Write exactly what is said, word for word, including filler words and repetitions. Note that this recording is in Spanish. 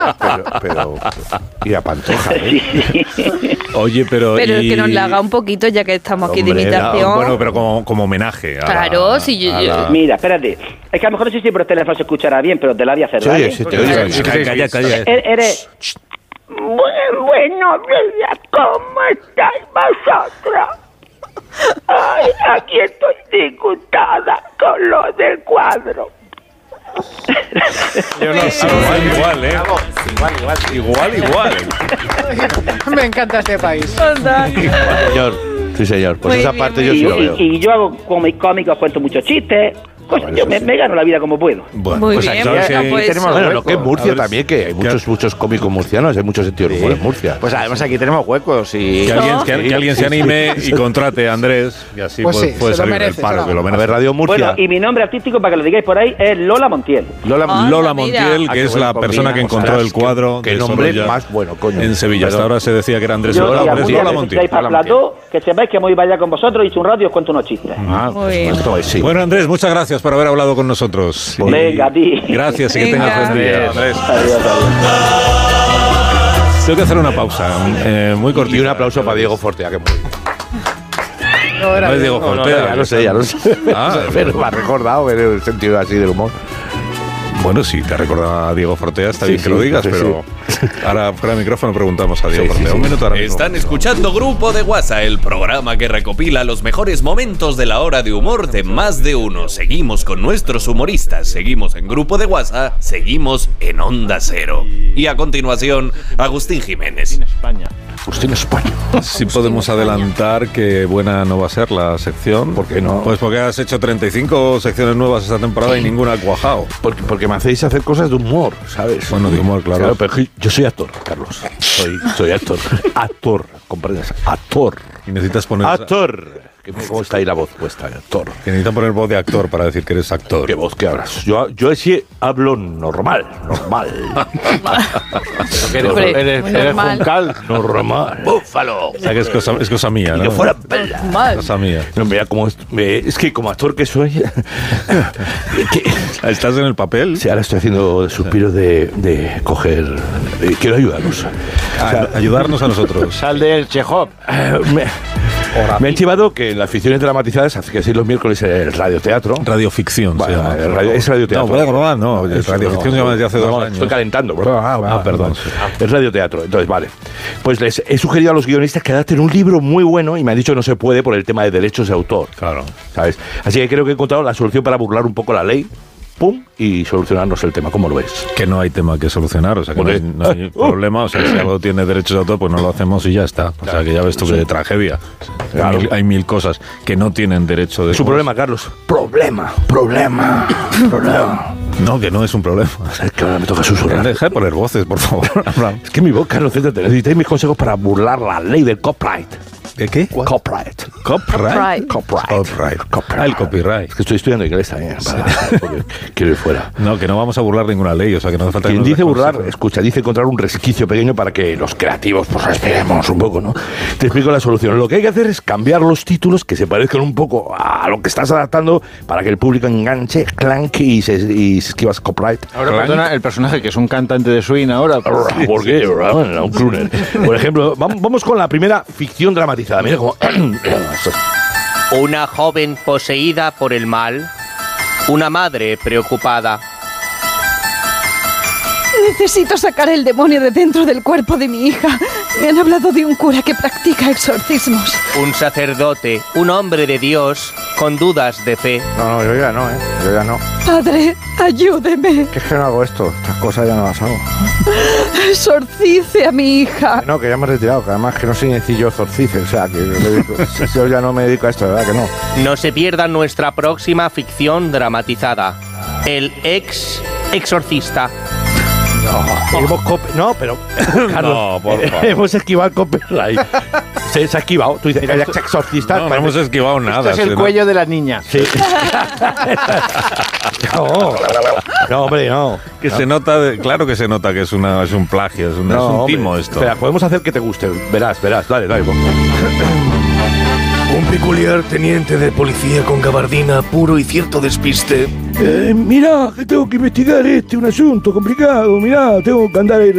Pero, pero, y a Pantoja, ¿eh? Sí, sí. Oye, pero... Pero y... que nos la haga un poquito, ya que estamos aquí de Hombre, imitación. Ah, bueno, pero como, como homenaje. A Claro, la, si yo- a la- Mira, espérate. Es que a lo mejor no sé si por el teléfono se escuchará bien, pero te la voy a hacer. Se ¿vale? oye, se te oye. Calla, calla, calla. Er- Eres... Buen- Buenos días, ¿cómo estáis vosotros? Ay, aquí estoy disgustada con lo del cuadro. Yo no sé, igual, igual, ¿eh? Igual, igual. Igual, igual. Me encanta este país. Señor, sí, señor. Pues Muy esa bien, parte muy yo sí Y, lo y- veo. y yo hago como mis cómicos, cuento muchos chistes. Pues bueno, yo eso me, sí. me gano la vida como puedo. Bueno, Muy pues bien, aquí bueno, sí- pues- tenemos Bueno, lo hueco. que es Murcia A ver, también, que hay muchos, muchos cómicos murcianos, hay mucho sentido del humor en Murcia. Pues además aquí tenemos huecos y... Que alguien, No. que, que alguien se anime y contrate a Andrés y así Pues puede, sí, puede se lo salir merece, del paro, se lo que lo A ver, merece. Radio Murcia. Bueno, y mi nombre artístico, para que lo digáis por ahí, es Lola Montiel. Lola, Ah, Lola mira. Montiel, Ah, que qué es buena la persona combina. que encontró Ostras, el cuadro qué de nombre Sorolla más bueno, coño. en Sevilla. Hasta Perdón. ahora se decía que era Andrés Yo, Sorolla, y pero es algún día Lola que Montiel. estéis para el plató, que sepáis que voy para allá con vosotros, hice un radio y os cuento unos chistes. Ah, Muy bien. esto es, sí. Bueno, Andrés, muchas gracias por haber hablado con nosotros. Y- Venga, a ti. Gracias y que Venga. tengas buen día, Andrés. Adiós, adiós. Tengo que hacer una pausa, eh, muy cortita. Y un aplauso para Diego Fortea, que muy bien. No, era No es Diego bien. Fortea. Ya lo sé, ya lo sé. Ah. Pero me ha recordado en el sentido así del humor. Bueno, sí, te recuerda a Diego Fortea, está Sí, bien que sí, lo digas, sí, pero ahora fuera de micrófono preguntamos a Diego Sí, sí, Fortea. sí. Un minuto ahora mismo. Están escuchando Grupo de WhatsApp, el programa que recopila los mejores momentos de la hora de humor de más de uno. Seguimos con nuestros humoristas, seguimos en Grupo de WhatsApp, seguimos en Onda Cero. Y a continuación, Agustín Jiménez. Agustín España. Sí podemos adelantar que buena no va a ser la sección. ¿Por qué no? Pues porque has hecho treinta y cinco secciones nuevas esta temporada y ninguna ha cuajado. Porque, porque me hacéis hacer cosas de humor, ¿sabes? Bueno, de humor, claro. pero es que yo soy actor, Carlos. Soy, soy actor. Actor, ¿comprendes? Actor. Y necesitas poner... Actor. Que- ¿Cómo está ahí la voz puesta? Actor. Que necesitan poner voz de actor para decir que eres actor. ¿Qué voz que hablas? Yo, yo sí hablo normal, normal. Hombre, Eres, muy eres normal. juncal. Normal. Búfalo. O sea que es cosa, es cosa mía, Y ¿no? que fuera bella. Mal. Cosa mía. No, mira, como est- me- es que como actor que soy, que- ¿Estás en el papel? sí, ahora estoy haciendo suspiros de, de coger. eh, quiero ayudarlos. A- O sea, ayudarnos a nosotros. Sal del Chekhov. eh, me, me han chivado que en las ficciones dramatizadas, hace que así los miércoles en el radioteatro. Radioficción se Bueno, llama. el radio- es radioteatro. No, puede grabar, no. Eso, Radioficción se llama desde hace no, dos no, años. Estoy calentando. Ah, perdón. Es radioteatro. Entonces, vale. Pues les he sugerido a los guionistas que adapten un libro muy bueno y me han dicho que no se puede por el tema de derechos de autor. Claro. ¿Sabes? Así que creo que he encontrado la solución para burlar un poco la ley. Pum, y solucionarnos el tema. ¿Cómo lo ves? Que no hay tema que solucionar, o sea que no hay, no hay Uh. problema, o sea si algo tiene derechos de autor pues no lo hacemos y ya está, o sea que ya ves tú que tragedia. Claro. Hay, mil, hay mil cosas que no tienen derecho de... Es un problema, Carlos. Problema, problema, problema. No, que no es un problema. Es que ahora me toca susurrar. Deja de poner voces, por favor. Es que mi voz, Carlos, céntrate. Necesitáis mis consejos para burlar la ley del copyright. ¿De qué? Copyright. Copyright. Copyright. Copyright. Copyright. Ah, el copyright. Es que estoy estudiando inglés también. Para, porque quiero ir fuera. No, que no vamos a burlar ninguna ley, o sea que no hace falta que Quien nos dice des burlar, consejos. escucha, dice encontrar un resquicio pequeño para que los creativos pues respiremos un poco, ¿no? Te explico la solución. Lo que hay que hacer es cambiar los títulos que se parezcan un poco a lo que estás adaptando para que el público enganche, clank y se, y se esquiva copyright. Ahora, perdona, el personaje que es un cantante de swing ahora. pues- ¿Por qué? Un crooner. Por ejemplo, vam- vamos con la primera ficción dramatizada. Mira cómo... Una joven poseída por el mal, una madre preocupada. Necesito sacar el demonio de dentro del cuerpo de mi hija. Me han hablado de un cura que practica exorcismos. Un sacerdote, un hombre de Dios, con dudas de fe. No, no, yo ya no, ¿eh? Yo ya no. Padre, ayúdeme. Que es que no hago esto. Estas cosas ya no las hago. Exorcice a mi hija. No, que ya me he retirado. Que además que no soy sencillo exorcice. O sea, que yo, le digo, yo ya no me dedico a esto, ¿verdad? Que no. No se pierdan nuestra próxima ficción dramatizada. El ex exorcista. No, hemos cop- no, pero Carlos, No, por favor. hemos esquivado el copyright. Se, se ha esquivado. Tú dices, ex exorcista. No, no hemos esquivado nada. Esto es el ¿no? cuello de la niña. Sí. no, no, hombre, no. Que se nota, de- claro que se nota que es, una, es un plagio, es un, No, es un hombre. timo esto. Espera, podemos hacer que te guste. Verás, verás. Dale, dale. Un peculiar teniente de policía con gabardina, puro y cierto despiste. Eh, mira, que tengo que investigar este, un asunto complicado. Mira, tengo que andar ahí